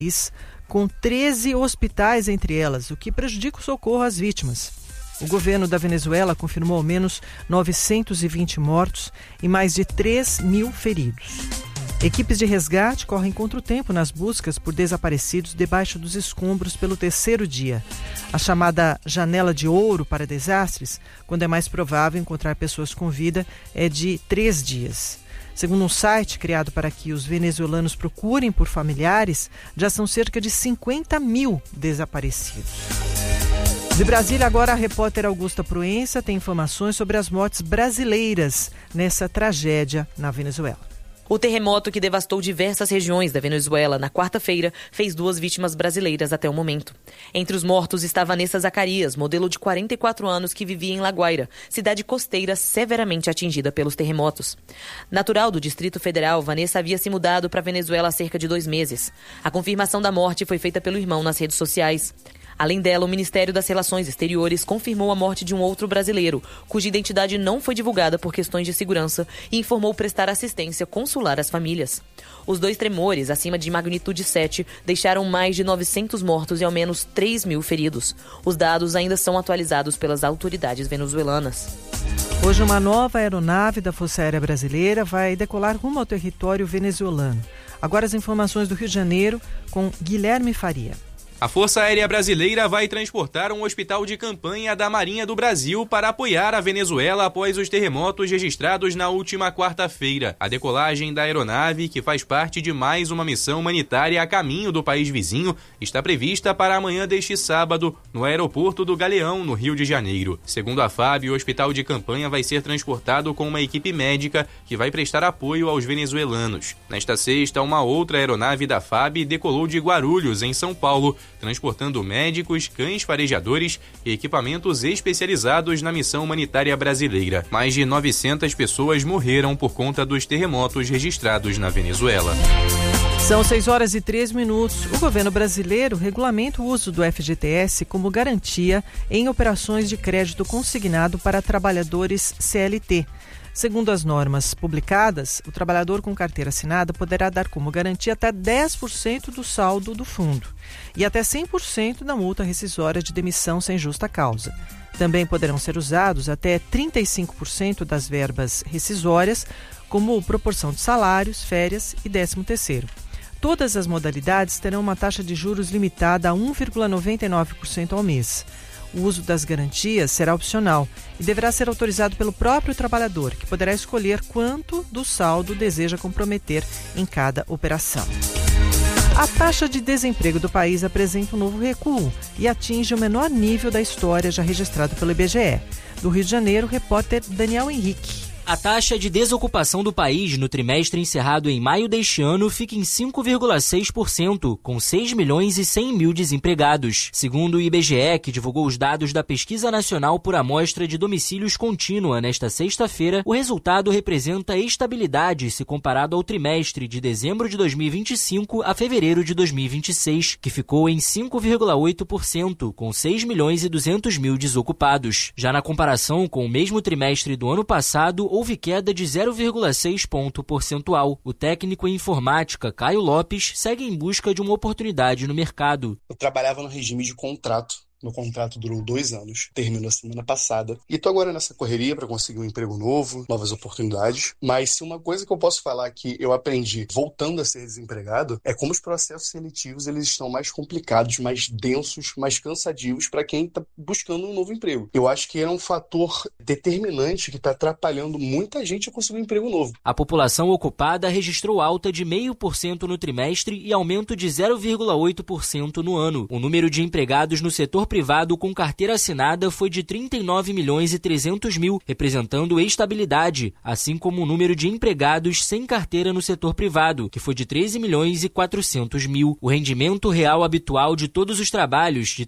com 13 hospitais entre elas, o que prejudica o socorro às vítimas. O governo da Venezuela confirmou ao menos 920 mortos e mais de 3 mil feridos. Equipes de resgate correm contra o tempo nas buscas por desaparecidos debaixo dos escombros pelo terceiro dia. A chamada janela de ouro para desastres, quando é mais provável encontrar pessoas com vida, é de 3 dias. Segundo um site criado para que os venezuelanos procurem por familiares, já são cerca de 50 mil desaparecidos. De Brasília, agora a repórter Augusta Proença tem informações sobre as mortes brasileiras nessa tragédia na Venezuela. O terremoto que devastou diversas regiões da Venezuela na quarta-feira fez 2 vítimas brasileiras até o momento. Entre os mortos está Vanessa Zacarias, modelo de 44 anos que vivia em La Guaira, cidade costeira severamente atingida pelos terremotos. Natural do Distrito Federal, Vanessa havia se mudado para a Venezuela há cerca de 2 meses. A confirmação da morte foi feita pelo irmão nas redes sociais. Além dela, o Ministério das Relações Exteriores confirmou a morte de um outro brasileiro, cuja identidade não foi divulgada por questões de segurança, e informou prestar assistência consular às famílias. Os 2 tremores, acima de magnitude 7, deixaram mais de 900 mortos e ao menos 3 mil feridos. Os dados ainda são atualizados pelas autoridades venezuelanas. Hoje, uma nova aeronave da Força Aérea Brasileira vai decolar rumo ao território venezuelano. Agora as informações do Rio de Janeiro com Guilherme Faria. A Força Aérea Brasileira vai transportar um hospital de campanha da Marinha do Brasil para apoiar a Venezuela após os terremotos registrados na última quarta-feira. A decolagem da aeronave, que faz parte de mais uma missão humanitária a caminho do país vizinho, está prevista para amanhã deste sábado, no aeroporto do Galeão, no Rio de Janeiro. Segundo a FAB, o hospital de campanha vai ser transportado com uma equipe médica que vai prestar apoio aos venezuelanos. Nesta sexta, uma outra aeronave da FAB decolou de Guarulhos, em São Paulo, transportando médicos, cães farejadores e equipamentos especializados na missão humanitária brasileira. Mais de 900 pessoas morreram por conta dos terremotos registrados na Venezuela. São 6h03. O governo brasileiro regulamenta o uso do FGTS como garantia em operações de crédito consignado para trabalhadores CLT. Segundo as normas publicadas, o trabalhador com carteira assinada poderá dar como garantia até 10% do saldo do fundo e até 100% da multa rescisória de demissão sem justa causa. Também poderão ser usados até 35% das verbas rescisórias, como proporção de salários, férias e 13º. Todas as modalidades terão uma taxa de juros limitada a 1,99% ao mês. O uso das garantias será opcional e deverá ser autorizado pelo próprio trabalhador, que poderá escolher quanto do saldo deseja comprometer em cada operação. A taxa de desemprego do país apresenta um novo recuo e atinge o menor nível da história já registrado pelo IBGE. Do Rio de Janeiro, o repórter Daniel Henrique. A taxa de desocupação do país no trimestre encerrado em maio deste ano fica em 5,6%, com 6 milhões e 100 mil desempregados. Segundo o IBGE, que divulgou os dados da Pesquisa Nacional por Amostra de Domicílios Contínua nesta sexta-feira, o resultado representa estabilidade se comparado ao trimestre de dezembro de 2025 a fevereiro de 2026, que ficou em 5,8%, com 6 milhões e 200 mil desocupados. Já na comparação com o mesmo trimestre do ano passado, houve queda de 0,6 ponto percentual. O técnico em informática, Caio Lopes, segue em busca de uma oportunidade no mercado. Eu trabalhava no regime de contrato. Meu contrato durou 2 anos, terminou a semana passada. E tô agora nessa correria para conseguir um emprego novo, novas oportunidades. Mas se uma coisa que eu posso falar que eu aprendi voltando a ser desempregado é como os processos seletivos eles estão mais complicados, mais densos, mais cansativos para quem está buscando um novo emprego. Eu acho que é um fator determinante que está atrapalhando muita gente a conseguir um emprego novo. A população ocupada registrou alta de 0,5% no trimestre e aumento de 0,8% no ano. O número de empregados no setor privado com carteira assinada foi de 39 milhões e 300 mil, representando estabilidade, assim como o número de empregados sem carteira no setor privado, que foi de 13 milhões e 400 mil. O rendimento real habitual de todos os trabalhos, de R$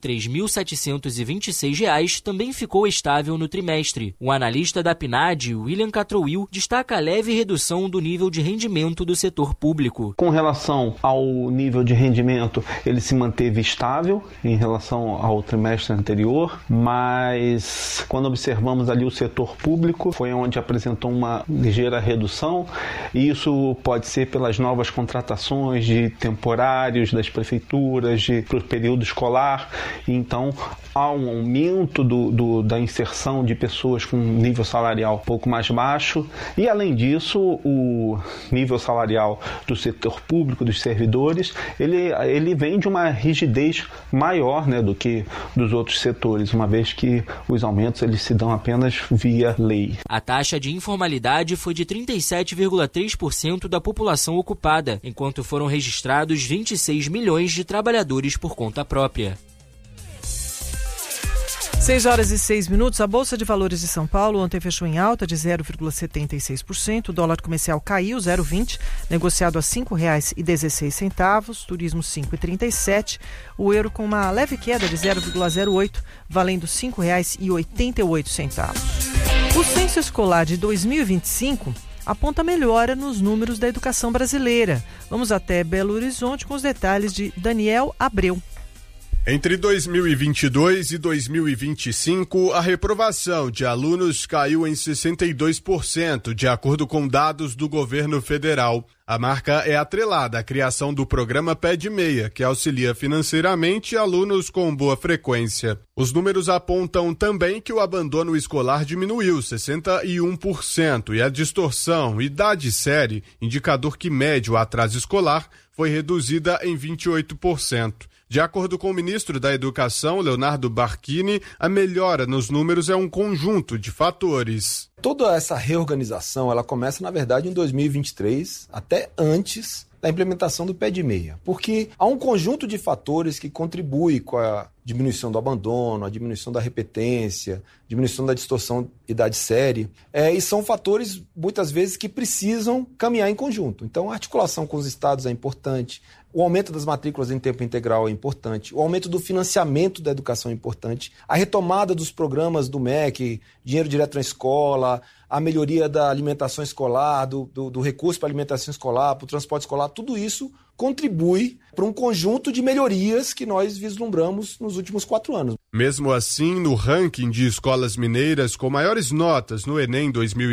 3.726, também ficou estável no trimestre. O analista da PNAD, William Catrowil, destaca a leve redução do nível de rendimento do setor público. Com relação ao nível de rendimento, ele se manteve estável em relação ao trimestre anterior, mas quando observamos ali o setor público, foi onde apresentou uma ligeira redução, e isso pode ser pelas novas contratações de temporários das prefeituras para o período escolar. Então há um aumento da inserção de pessoas com nível salarial um pouco mais baixo, e além disso o nível salarial do setor público, dos servidores, ele vem de uma rigidez maior, né, do que dos outros setores, uma vez que os aumentos eles se dão apenas via lei. A taxa de informalidade foi de 37,3% da população ocupada, enquanto foram registrados 26 milhões de trabalhadores por conta própria. 6h06. A Bolsa de Valores de São Paulo ontem fechou em alta de 0,76%. O dólar comercial caiu 0,20, negociado a R$ 5,16. Turismo 5,37. O euro com uma leve queda de 0,08, valendo R$ 5,88. O censo escolar de 2025 aponta melhora nos números da educação brasileira. Vamos até Belo Horizonte com os detalhes de Daniel Abreu. Entre 2022 e 2025, a reprovação de alunos caiu em 62%, de acordo com dados do governo federal. A marca é atrelada à criação do programa Pé de Meia, que auxilia financeiramente alunos com boa frequência. Os números apontam também que o abandono escolar diminuiu 61% e a distorção idade-série, indicador que mede o atraso escolar, foi reduzida em 28%. De acordo com o ministro da Educação, Leonardo Barquini, a melhora nos números é um conjunto de fatores. Toda essa reorganização, ela começa, na verdade, em 2023, até antes da implementação do Pé de Meia, porque há um conjunto de fatores que contribui com a diminuição do abandono, a diminuição da repetência, diminuição da distorção idade-série, e são fatores, muitas vezes, que precisam caminhar em conjunto. Então, a articulação com os estados é importante, o aumento das matrículas em tempo integral é importante, o aumento do financiamento da educação é importante, a retomada dos programas do MEC, dinheiro direto na escola, a melhoria da alimentação escolar, do recurso para a alimentação escolar, para o transporte escolar, tudo isso contribui para um conjunto de melhorias que nós vislumbramos nos últimos 4 anos. Mesmo assim, no ranking de escolas mineiras com maiores notas no Enem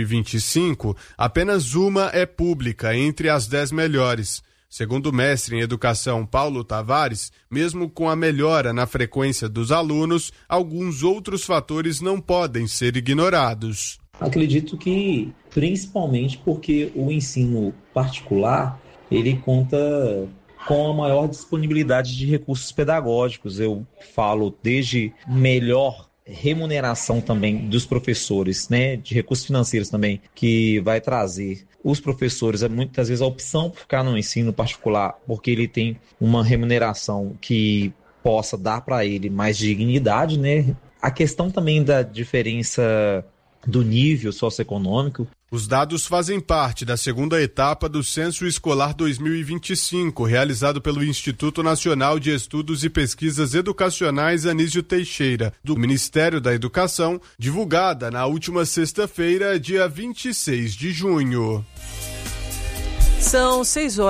2025, apenas uma é pública entre as 10 melhores. Segundo o mestre em educação Paulo Tavares, mesmo com a melhora na frequência dos alunos, alguns outros fatores não podem ser ignorados. Acredito que principalmente porque o ensino particular ele conta com a maior disponibilidade de recursos pedagógicos. Eu falo desde melhor remuneração também dos professores, né, de recursos financeiros também, que vai trazer os professores, muitas vezes, a opção por ficar no ensino particular, porque ele tem uma remuneração que possa dar para ele mais dignidade, né? A questão também da diferença do nível socioeconômico. Os dados fazem parte da segunda etapa do Censo Escolar 2025, realizado pelo Instituto Nacional de Estudos e Pesquisas Educacionais Anísio Teixeira, do Ministério da Educação, divulgada na última sexta-feira, dia 26 de junho. São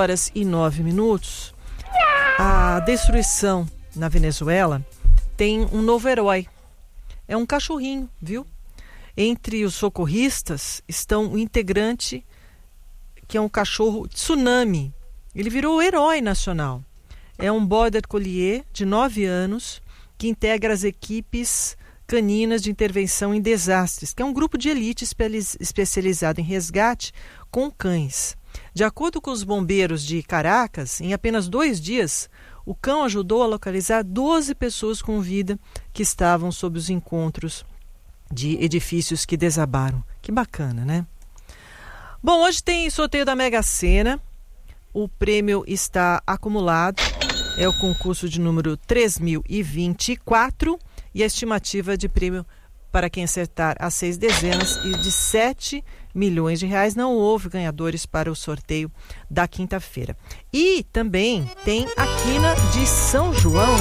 6h09. A destruição na Venezuela tem um novo herói. É um cachorrinho, viu? Entre os socorristas estão o integrante, que é um cachorro Tsunami. Ele virou o herói nacional. É um Border Collier de 9 anos que integra as equipes caninas de intervenção em desastres, que é um grupo de elite especializado em resgate com cães. De acordo com os bombeiros de Caracas, em apenas 2 dias, o cão ajudou a localizar 12 pessoas com vida que estavam sob os encontros de edifícios que desabaram. Que bacana, né? Bom, hoje tem sorteio da Mega Sena. O prêmio está acumulado. É o concurso de número 3024 e a estimativa de prêmio para quem acertar as 6 dezenas e de 7 milhões de reais. Não houve ganhadores para o sorteio da quinta-feira. E também tem a Quina de São João.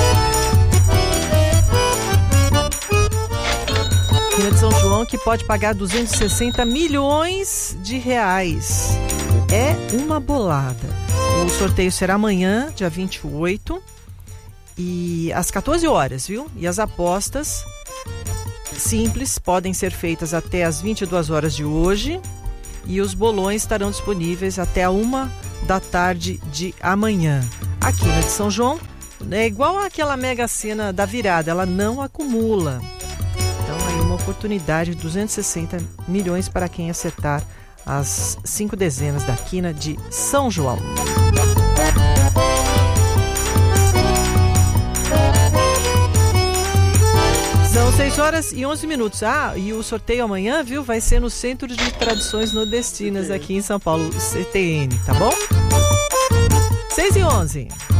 Quina de São João que pode pagar 260 milhões de reais. É uma bolada. O sorteio será amanhã, dia 28. e às 14 horas, viu? E as apostas simples podem ser feitas até às 22 horas de hoje e os bolões estarão disponíveis até a 1 da tarde de amanhã. Aqui na de São João, é igual àquela Mega Sena da virada, ela não acumula. Então aí uma oportunidade de 260 milhões para quem acertar as 5 dezenas da quina de São João. São 6 horas e 11 minutos. E o sorteio amanhã, viu, vai ser no Centro de Tradições Nordestinas aqui em São Paulo, CTN, tá bom? 6 e 11.